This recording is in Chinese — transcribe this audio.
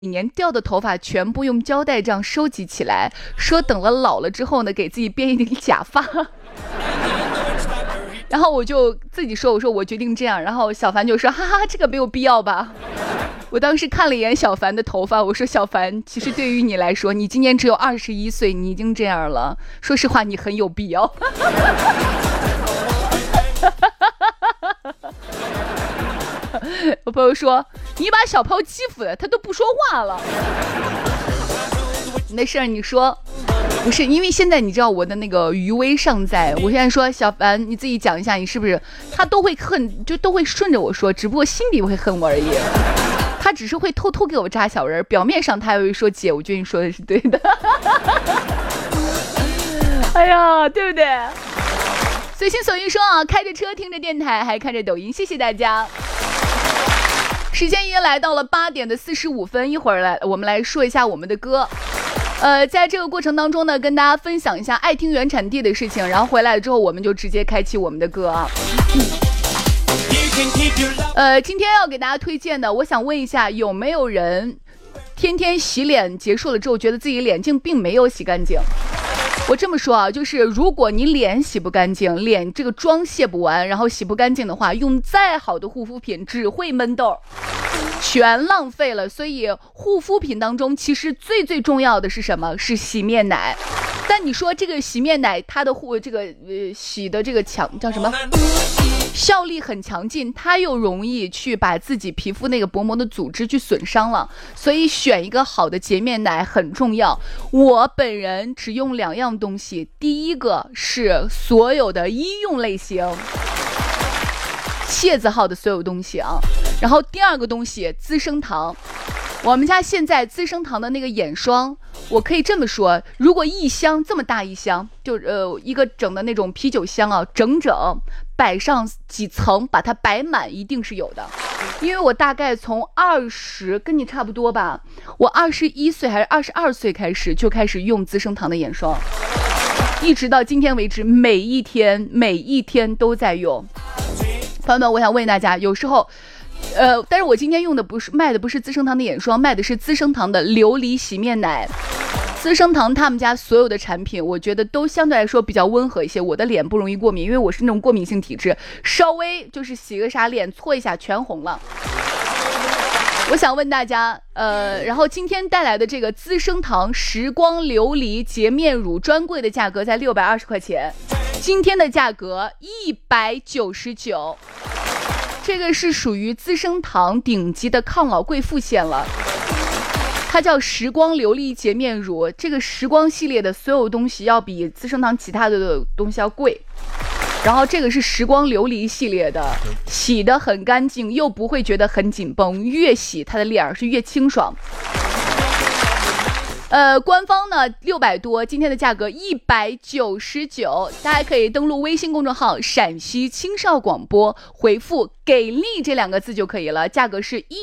年掉的头发全部用胶带这样收集起来，说等了老了之后呢，给自己编一顶假发。然后我就自己说，我说我决定这样。然后小凡就说，哈哈，这个没有必要吧。我当时看了一眼小凡的头发，我说小凡，其实对于你来说，你今年只有21岁，你已经这样了，说实话你很有必要。我朋友说，你把小抛欺负的他都不说话了。没事，你说。不是，因为现在你知道我的那个余威尚在，我现在说小凡你自己讲一下，你是不是他都会恨，就都会顺着我说，只不过心底会恨我而已。他只是会偷偷给我扎小人，表面上他会说姐，我觉得你说的是对的。哎呀，对不对？随心所欲说啊，开着车听着电台还看着抖音，谢谢大家。时间已经来到了8点45分，一会儿我们来说一下我们的歌。在这个过程当中呢，跟大家分享一下爱听原产地的事情，然后回来之后我们就直接开启我们的歌啊。今天要给大家推荐的，我想问一下，有没有人天天洗脸结束了之后觉得自己脸净并没有洗干净？我这么说啊，就是如果你脸洗不干净，脸这个妆卸不完，然后洗不干净的话，用再好的护肤品只会闷痘，全浪费了。所以护肤品当中其实最重要的是什么？是洗面奶。但你说这个洗面奶它的洗的这个叫什么？效力很强劲，它又容易去把自己皮肤那个薄膜的组织去损伤了，所以选一个好的洁面奶很重要。我本人只用2样东西，第一个是所有的医用类型蝎子号的所有东西啊，然后第二个东西资生堂。我们家现在资生堂的那个眼霜，我可以这么说，如果一箱这么大一箱，就一个整的那种啤酒箱啊，整摆上几层，把它摆满，一定是有的。因为我大概从20跟你差不多吧，我21岁还是22岁开始就开始用资生堂的眼霜，一直到今天为止，每一天都在用。朋友们，我想问大家，有时候但是我今天用的卖的不是资生堂的眼霜，卖的是资生堂的琉璃洗面奶。资生堂他们家所有的产品我觉得都相对来说比较温和一些，我的脸不容易过敏，因为我是那种过敏性体质，稍微就是洗个啥脸搓一下全红了。我想问大家然后今天带来的这个资生堂时光琉璃洁面乳专柜的价格在620块钱，今天的价格199，这个是属于资生堂顶级的抗老贵妇线了，它叫时光琉璃洁面乳。这个时光系列的所有东西要比资生堂其他的东西要贵，然后这个是时光琉璃系列的，洗得很干净，又不会觉得很紧绷，越洗它的脸是越清爽。官方呢600多，今天的价格199，大家可以登录微信公众号陕西青少广播，回复给力这2个字就可以了，价格是